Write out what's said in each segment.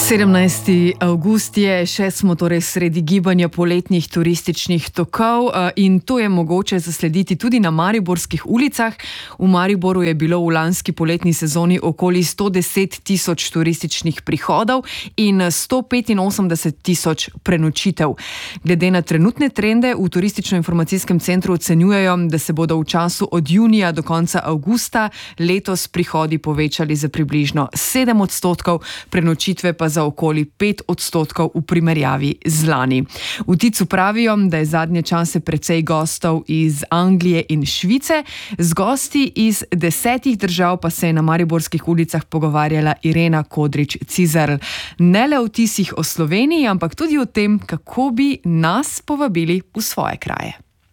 17. avgust je, še smo torej sredi gibanja poletnih turističnih tokov in to je mogoče zaslediti tudi na mariborskih ulicah. V Mariboru je bilo v lanski poletni sezoni okoli 110 tisoč turističnih prihodov in 185 tisoč prenočitev. Glede na trenutne trende v Turistično-informacijskem centru ocenjujejo, da se bodo v času od junija do konca avgusta letos prihodi povečali za približno 7%, prenočitve pa za okoli 5% v primerjavi z lani. V Ticu pravijo, da je zadnje čase precej gostov iz Anglije in Švice. Z gosti iz 10 držav pa se je na mariborskih ulicah pogovarjala Irena Kodrič-Cizelj. Ne le o vtisih o Sloveniji, ampak tudi o tem, kako bi nas povabili v svoje kraje.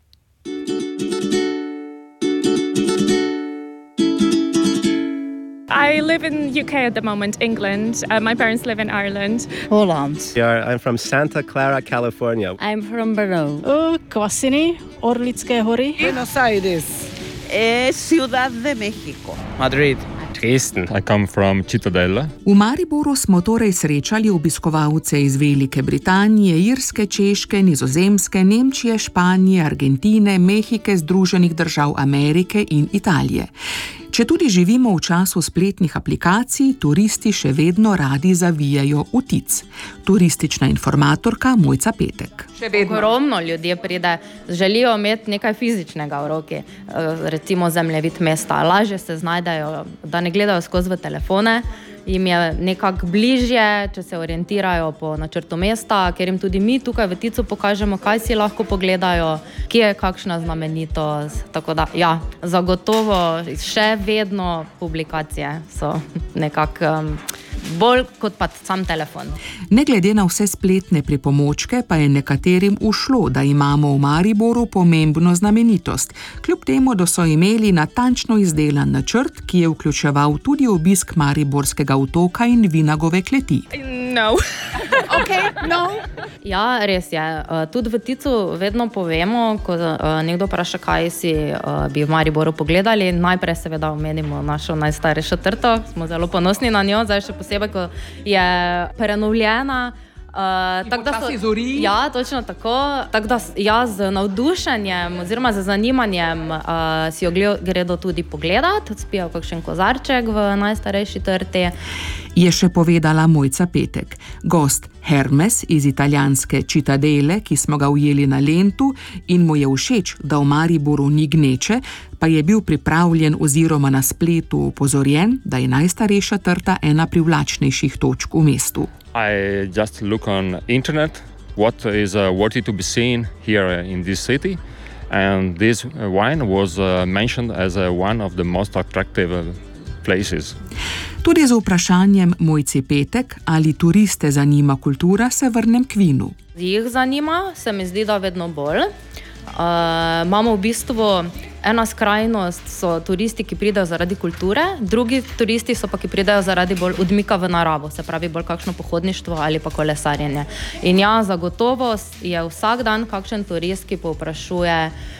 I live in UK at the moment, England. My parents live in Ireland. Holland. Yeah, I'm from Santa Clara, California. I'm from Brno. Kvasini, Orlické hory. Buenos Aires. Ciudad de México. Madrid. Dresden. I come from Cittadella. V Mariboru smo torej srečali obiskovalce iz Velike Britanije, Irske, Češke, Nizozemske, Nemčije, Španije, Argentine, Mehike, Združenih držav Amerike in Italije. Če tudi živimo v času spletnih aplikacij, turisti še vedno radi zavijajo v Tic. Turistična informatorka Mojca Petek. Ogromno ljudi pride, želijo imeti nekaj fizičnega v roki, recimo zemljevid mesta. Lažje se znajdejo, da ne gledajo skozi v telefone, jim je nekako bližje, če se orientirajo po načrtu mesta, ker jim tudi mi tukaj v Ticu pokažemo, kaj si lahko pogledajo, kje je kakšna znamenitost. Tako da, ja, zagotovo še vedno publikacije so nekako bolj kot pa sam telefon. Ne glede na vse spletne pripomočke, pa je nekaterim ušlo, da imamo v Mariboru pomembno znamenitost. Kljub temu, da so imeli natančno izdelan načrt, ki je vključeval tudi obisk Mariborskega otoka in Vinagove kleti. No. No. Ja, res je. Tudi v Ticu vedno povemo, ko nekdo vpraša, kaj si bi v Mariboru pogledali. Najprej seveda omenimo našo najstarejšo trto. Smo zelo ponosni na njo, zdaj še posebej, ko je prenovljena. Ja, točno tako. Tako da jaz z navdušenjem oziroma z zanimanjem si jo gredo tudi pogledati, spijo kakšen kozarček v najstarejši trti. Je še povedala Mojca Petek. Gost Hermes iz italijanske Cittadele, ki smo ga ujeli na Lentu in mu je všeč, da v Mariboru ni gneče, pa je bil pripravljen oziroma na spletu opozorjen, da je najstarejša trta ena privlačnejših točk v mestu. I just look on internet what is worthy to be seen here in this city, and this wine was mentioned as one of the most attractive places. Tudi z vprašanjem Mojci Petek, ali turiste zanima kultura, se vrnem k vinu. Jih zanima, se mi zdi, da vedno bolj. Imamo v bistvu ena skrajnost, so turisti, ki pridejo zaradi kulture, drugi turisti so pa, ki pridejo zaradi bolj odmika v naravo, se pravi bolj kakšno pohodništvo ali pa kolesarjenje. In ja, zagotovo je vsak dan kakšen turist, ki povprašuje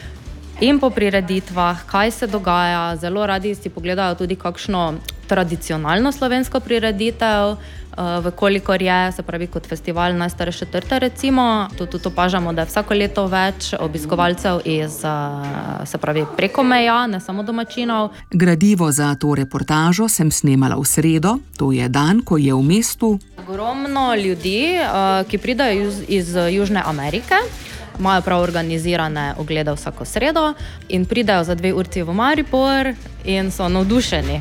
in po prireditvah, kaj se dogaja. Zelo radi si pogledajo tudi kakšno tradicionalno slovensko prireditev, vkolikor je, se pravi kot festival najstarejše trte recimo. Tudi opažamo, da je vsako leto več obiskovalcev iz, se pravi preko meja, ne samo domačinov. Gradivo za to reportažo sem snemala v sredo, to je dan, ko je v mestu ogromno ljudi, ki pridajo iz Južne Amerike. Imajo prav organizirane oglede vsako sredo in pridejo za 2 urci v Maribor in so navdušeni.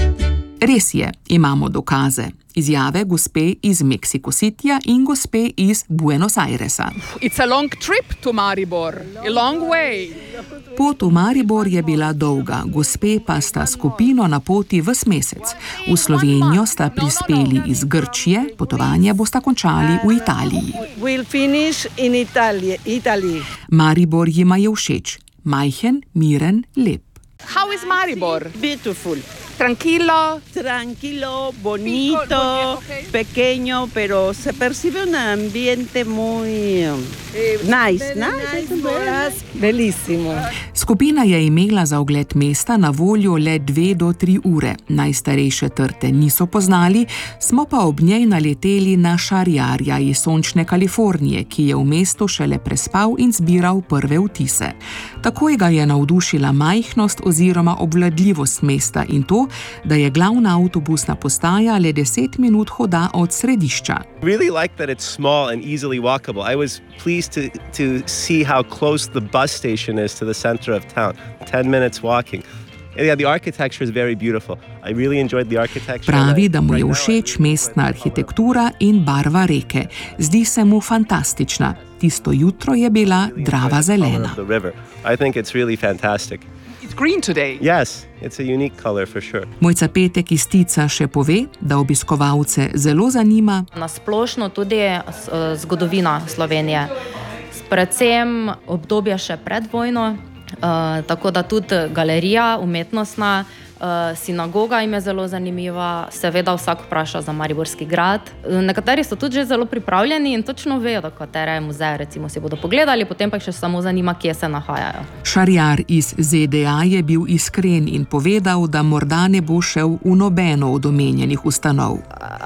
Res je, imamo dokaze. Izjave gospe iz Mexico Cityja in gospe iz Buenos Airesa. It's a long trip to Maribor, a long way. Pot v Maribor je bila dolga, gospe pa sta skupino na poti ves mesec. V Slovenijo sta prispeli iz Grčije, potovanje bosta končali v Italiji. We'll finish in Italy. Maribor jima je všeč. Majhen, miren, lep. How is Maribor? Beautiful. Tranquilo. Tranquilo, bonito, pequeño, pero se percibe un ambiente muy nice. Bellissimo. Skupina je imela za ogled mesta na voljo le 2 do 3 ure. Najstarejše trte niso poznali, smo pa ob njej naleteli na Šarjarja iz sončne Kalifornije, ki je v mestu šele prespal in zbiral prve vtise. Takoj ga je navdušila majhnost oziroma obvladljivost mesta in to, da je glavna avtobusna postaja le 10 minut hoda od središča. Really like that it's small and easily walkable. I was pleased to see how close the bus station is to the center of town. 10 minutes walking. Yeah, the architecture is very beautiful. I really enjoyed the architecture. Pravi, da mu je všeč mestna arhitektura in barva reke. Zdi se mu fantastična. Tisto jutro je bila Drava zelena. I think it's really fantastic. It's green today. Yes, it's a unique color for sure. Mojca Petek iz Tica še pove, da obiskovalce zelo zanima Nasplošno tudi zgodovina Slovenije. Predvsem obdobje še pred vojno, tako da tudi galerija umetnostna, sinagoga jim je zelo zanimiva, seveda vsak vpraša za Mariborski grad. Nekateri so tudi že zelo pripravljeni in točno vejo, da katere muzeje recimo si bodo pogledali, potem pa jih še samo zanima, kje se nahajajo. Šarjar iz ZDA je bil iskren in povedal, da morda ne bo šel v nobeno od omenjenih ustanov.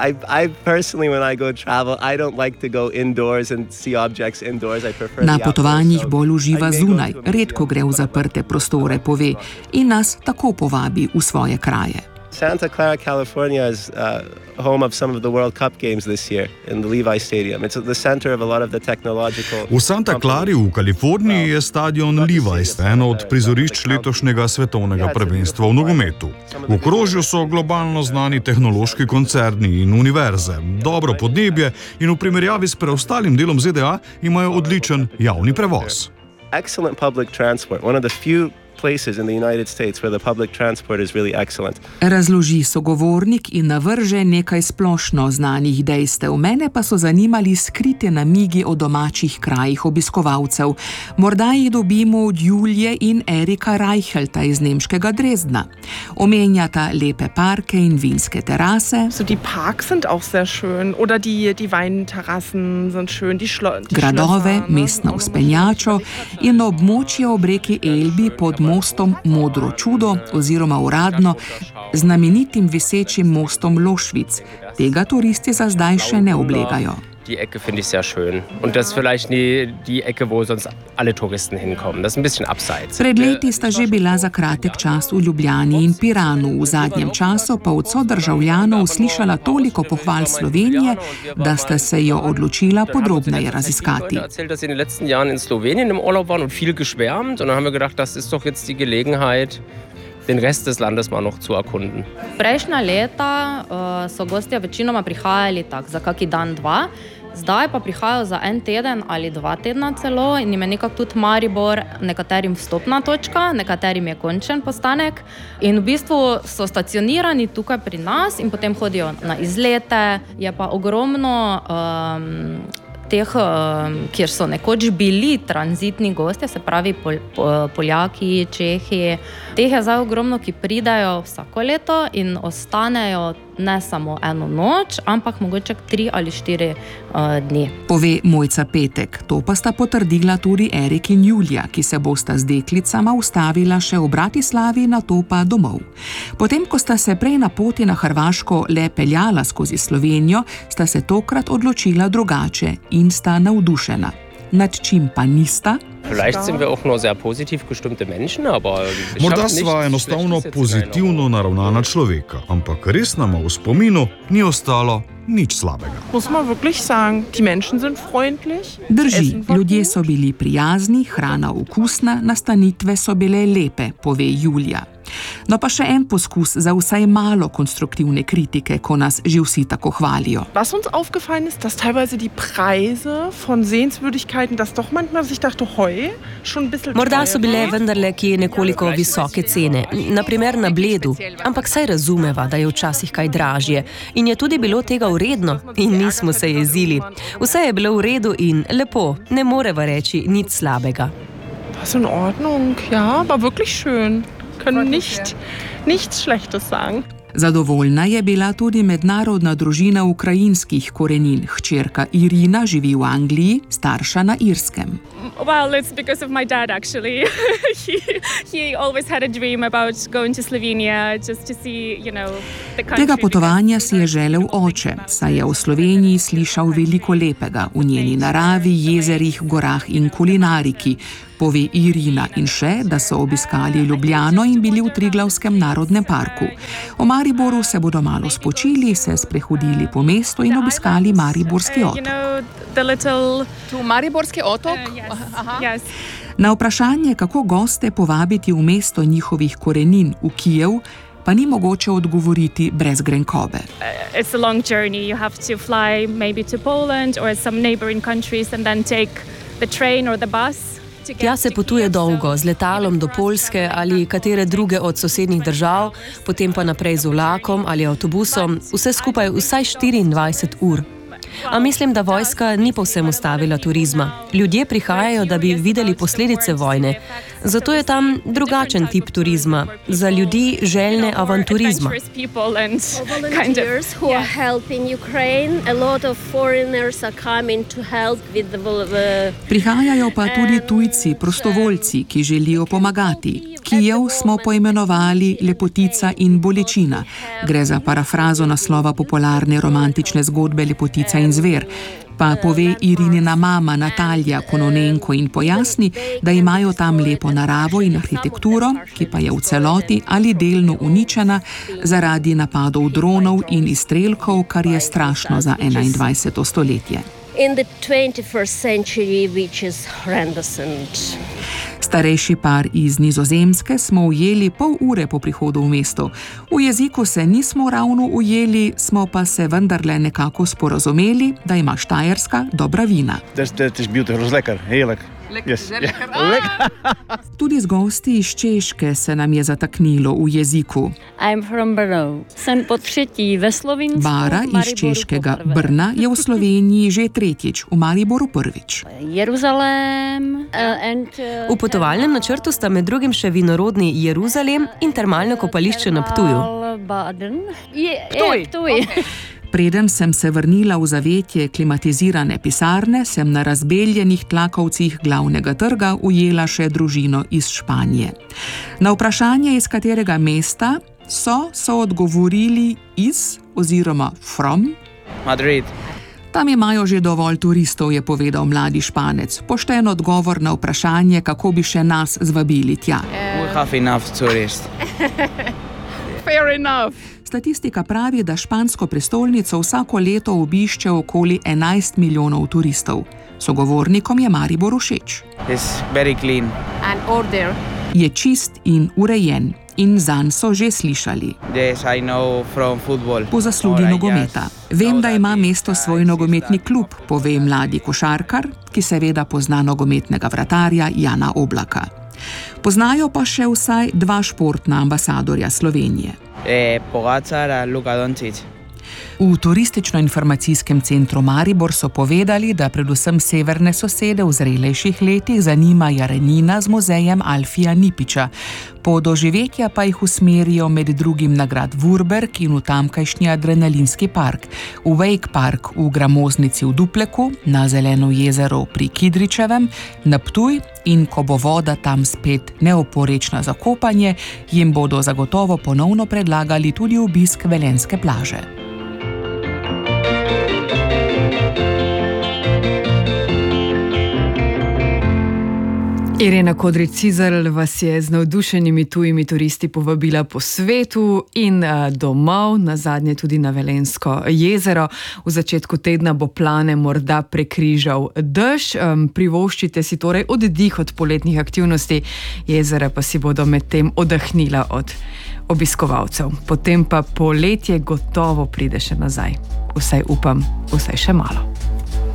I personally, when I go travel, I don't like to go indoors and see objects indoors. I prefer Na potovanjih bolj uživa zunaj, redko gre v zaprte prostore, pove, in nas tako povabi v svoje kraje. Santa Clara, California is home of some of the World Cup games this year in the Levi Stadium. It's the center of a lot of the technological. V Santa Clari v Kaliforniji je stadion Levi's eno od prizorišč letošnjega svetovnega prvenstva v nogometu. V okrožju so globalno znani tehnološki koncerni in univerze, dobro podnebje in v primerjavi s preostalim delom ZDA imajo odličen javni prevoz. Excellent public transport. One of the few places in the United States where the public transport is really excellent. Razloži sogovornik in navrže nekaj splošno znanih dejstev. Mene pa so zanimali skrite namigi o domačih krajih obiskovalcev. Morda jih dobimo od Julije in Erika Reichelta iz nemškega Dresdna. Omenjata lepe parke in vinske terase. So die Parks sind auch sehr schön oder die Weinterrassen sind schön, die gradove, mestno vzpenjačo in območje ob reki Elbi pod mostom Modro čudo oziroma uradno znamenitim visečim mostom Lošvic. Tega turisti za zdaj še ne oblegajo. Die Ecke finde ich sehr schön. Und das ist vielleicht die Ecke, wo sonst alle Touristen hinkommen. Das ist ein bisschen abseits. Pred leti sta že bila za kratek čas v Ljubljani in Piranu. V zadnjem času pa od sodržavljanov slišala toliko pohval Slovenije, da sta se jo odločila podrobneje raziskati. Erzählt, dass sie in den letzten Jahren in Slowenien im Urlaub waren und viel geschwärmt. Und dann haben wir gedacht, das ist doch jetzt die Gelegenheit, den Rest des Landes mal noch zu erkunden. Prejšnja leta so gostje večinoma prihajali tak za kaki dan, dva. Zdaj pa prihajajo za en teden ali 2 tedna celo in jim je nekako tudi Maribor nekaterim vstopna točka, nekaterim je končen postanek. In v bistvu so stacionirani tukaj pri nas in potem hodijo na izlete. Je pa ogromno teh, kjer so nekoč bili tranzitni gostje, se pravi Poljaki, Čehi. Teh je zdaj ogromno, ki pridajo vsako leto in ostanejo ne samo eno noč, ampak mogoče 3 ali 4 dni. Pove Mojca Petek. To pa sta potrdila tudi Erik in Julija, ki se bosta z deklicama ustavila še v Bratislavi, nato pa domov. Potem, ko sta se prej na poti na Hrvaško le peljala skozi Slovenijo, sta se tokrat odločila drugače in sta navdušena. Nad čim pa nista? Vielleicht sind wir auch nur sehr positiv gestimmte Menschen, aber morda sva enostavno pozitivno naravnana človeka, ampak res nama v spominu ni ostalo nič slabega. Muss man wirklich sagen, die Menschen sind freundlich. Drži, ljudje so bili prijazni, hrana okusna, nastanitve so bile lepe, pove Julija. No pa še en poskus za vsaj malo konstruktivne kritike, ko nas že vsi tako hvalijo. Was uns aufgefallen ist, dass teilweise die Preise von Sehenswürdigkeiten, dass doch manchmal sich dachte, hoj, schon ein bisschen morda so bile vendarle kje nekoliko visoke cene, naprimer na Bledu, ampak saj razumeva, da je včasih kaj dražje in je tudi bilo tega vredno in nismo se jezili. Vse je bilo v redu in lepo, ne moreva reči nič slabega. Was in Ordnung, ja, war wirklich schön. Können nichts Schlechtes sagen. Zadovoljna je bila tudi mednarodna družina ukrajinskih korenin. Hčerka Irina živi v Angliji, starša na Irskem. Well, it's because of my dad, actually. he always had a dream about going to Slovenia just to see, the country. Tega potovanja si je želel oče, saj je o Sloveniji slišal veliko lepega v njeni naravi, jezerih, gorah in kulinariki, pove Irina, in še, da so obiskali Ljubljano in bili v Triglavskem narodnem parku. V Mariboru se bodo malo spočili, se sprehodili po mestu in obiskali Mariborski otok. Tu Mariborski otok? Yes. Na vprašanje, kako goste povabiti v mesto njihovih korenin, v Kijev, pa ni mogoče odgovoriti brez grenkobe. It's a long journey. You have to fly maybe to Poland or some neighboring countries and then take the train or the bus. Tja se potuje dolgo, z letalom do Poljske ali katere druge od sosednjih držav, potem pa naprej z vlakom ali avtobusom, vse skupaj vsaj 24 ur. A mislim, da vojska ni povsem ustavila turizma. Ljudje prihajajo, da bi videli posledice vojne. Zato je tam drugačen tip turizma, za ljudi željne avanturizma. Prihajajo pa tudi tujci, prostovoljci, ki želijo pomagati. Kijev smo poimenovali Lepotica in bolečina. Gre za parafrazo naslova popularne romantične zgodbe Lepotica in zver. Pa pove Irinina mama Natalija Kononenko in pojasni, da imajo tam lepo naravo in arhitekturo, ki pa je v celoti ali delno uničena zaradi napadov dronov in izstrelkov, kar je strašno za 21. stoletje. In the 21st century, which is horrendous. Starejši par iz Nizozemske smo ujeli pol ure po prihodu v mesto. V jeziku se nismo ravno ujeli, smo pa se vendarle nekako sporazumeli, da ima Štajerska dobra vina. Dat is beautiful, lekker, heerlijk. Yes. Tudi z gosti iz Češke se nam je zataknilo v jeziku. Bara iz češkega Brna je v Sloveniji že tretjič, v Mariboru prvič. V potovalnem načrtu sta med drugim še vinorodni Jeruzalem in termalno kopališče na Ptuju. Ptuj. Preden sem se vrnila v zavetje klimatizirane pisarne, sem na razbeljenih tlakovcih glavnega trga ujela še družino iz Španije. Na vprašanje, iz katerega mesta so odgovorili iz oziroma from Madrid. Tam imajo že dovolj turistov, je povedal mladi Španec. Pošten odgovor na vprašanje, kako bi še nas zvabili tja. We have enough tourists. Fair enough. Statistika pravi, da špansko prestolnico vsako leto obišče okoli 11 milijonov turistov. Sogovornikom je Maribor všeč. It's very clean. And order. Je čist in urejen. In zanj so že slišali. Yes, I know from football. Po zaslugi nogometa. Vem, da ima mesto svoj nogometni klub, pove mladi košarkar, ki seveda pozna nogometnega vratarja Jana Oblaka. Poznajo pa še vsaj dva športna ambasadorja Slovenije. Pogačar in Luka Dončić. V turistično-informacijskem centru Maribor so povedali, da predvsem severne sosede v zrelejših letih zanima Jarenina z muzejem Alfija Nipiča. Po doživetja pa jih usmerijo med drugim na grad Vurberg in v tamkajšnji adrenalinski park, v Wake Park v Gramoznici v Dupleku, na Zeleno jezero pri Kidričevem, na Ptuj in ko bo voda tam spet neoporečna za kopanje, jim bodo zagotovo ponovno predlagali tudi obisk Velenjske plaže. Irena Kodrič-Cizelj vas je z navdušenimi tujimi turisti povabila po svetu in domov, nazadnje tudi na Velenjsko jezero. V začetku tedna bo plane morda prekrižal dež. Privoščite si torej oddih od poletnih aktivnosti, jezera pa si bodo medtem oddahnila od obiskovalcev. Potem pa poletje gotovo pride še nazaj. Vsaj upam, vsaj še malo.